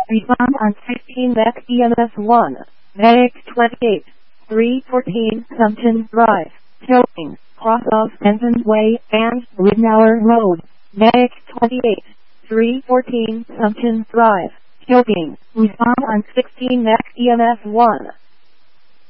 Respond on 16 Mac EMS 1. Medic 28. 314 Sumpton Drive. Tilting. Cross of Benton Way and Ridnour Road. Medic 28. 314 Sumpton Drive. Tilting. Respond on 16 Mac EMS 1.